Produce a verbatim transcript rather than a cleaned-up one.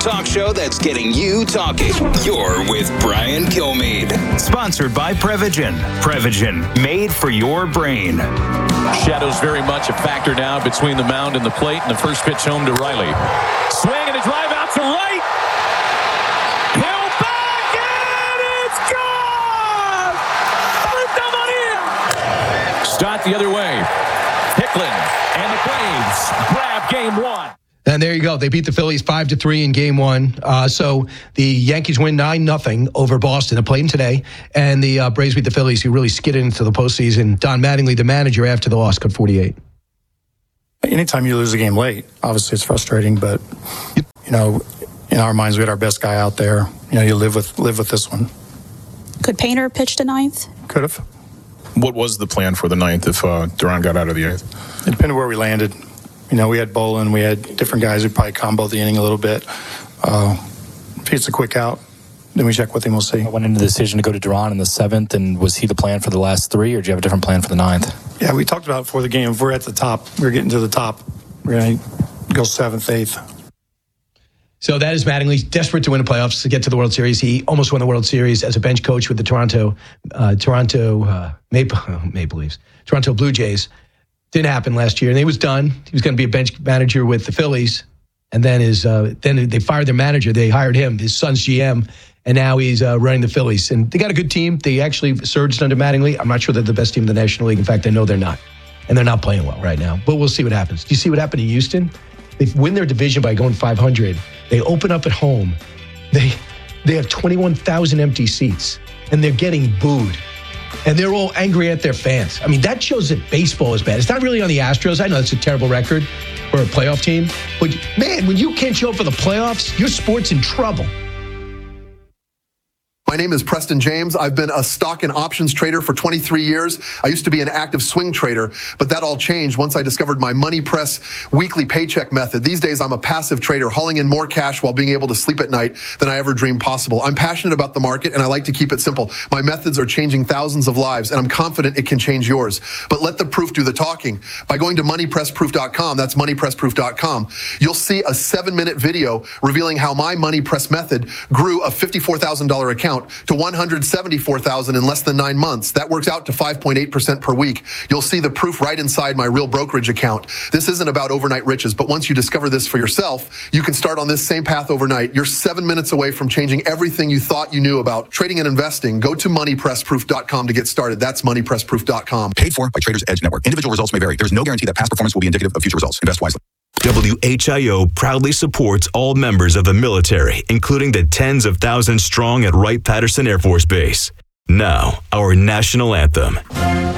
talk show that's getting you talking. You're with Brian Kilmeade. Sponsored by Prevagen. Prevagen, made for your brain. Shadows very much a factor now between the mound and the plate, and the first pitch home to Riley. Swing and a drive out to right. Hill back, and it's gone! Start the other way. Hicklin and the Braves grab game one. And there you go. They beat the Phillies five to three in game one. Uh, so the Yankees win nine nothing over Boston. They're playing today. And the uh, Braves beat the Phillies, who really skidded into the postseason. Don Mattingly, the manager, after the loss, got forty-eight. Anytime you lose a game late, obviously it's frustrating. But, you know, in our minds, we had our best guy out there. You know, you live with live with this one. Could Painter pitch to ninth? Could have. What was the plan for the ninth if uh, Duran got out of the eighth? It depended where we landed. You know, we had Bolin, we had different guys who probably combo the inning a little bit. Uh, if it's a quick out, then we check with him, we'll see. I went into the decision to go to Duran in the seventh, and was he the plan for the last three, or do you have a different plan for the ninth? Yeah, we talked about it before the game. If we're at the top, we're getting to the top, we're going to go seventh, eighth. So that is Mattingly, desperate to win the playoffs, to get to the World Series. He almost won the World Series as a bench coach with the Toronto uh, Toronto uh, Maple, Maple Leafs, Toronto Blue Jays. Didn't happen last year, and he was done. He was going to be a bench manager with the Phillies, and then his uh, then they fired their manager. They hired him, his son's G M, and now he's uh, running the Phillies. And they got a good team. They actually surged under Mattingly. I'm not sure they're the best team in the National League. In fact, I know they're not, and they're not playing well right now. But we'll see what happens. Do you see what happened in Houston? They win their division by going five hundred. They open up at home. They they have twenty-one thousand empty seats, and they're getting booed. And they're all angry at their fans. I mean, that shows that baseball is bad. It's not really on the Astros. I know it's a terrible record for a playoff team. But, man, when you can't show up for the playoffs, your sport's in trouble. My name is Preston James. I've been a stock and options trader for twenty-three years. I used to be an active swing trader, but that all changed once I discovered my Money Press weekly paycheck method. These days, I'm a passive trader, hauling in more cash while being able to sleep at night than I ever dreamed possible. I'm passionate about the market, and I like to keep it simple. My methods are changing thousands of lives, and I'm confident it can change yours. But let the proof do the talking. By going to money press proof dot com, that's money press proof dot com, you'll see a seven-minute video revealing how my Money Press method grew a fifty-four thousand dollars account to one hundred seventy-four thousand dollars in less than nine months. That works out to five point eight percent per week. You'll see the proof right inside my real brokerage account. This isn't about overnight riches, but once you discover this for yourself, you can start on this same path overnight. You're seven minutes away from changing everything you thought you knew about trading and investing. Go to money press proof dot com to get started. That's money press proof dot com. Paid for by Traders Edge Network. Individual results may vary. There's no guarantee that past performance will be indicative of future results. Invest wisely. W H I O proudly supports all members of the military, including the tens of thousands strong at Wright-Patterson Air Force Base. Now, our national anthem.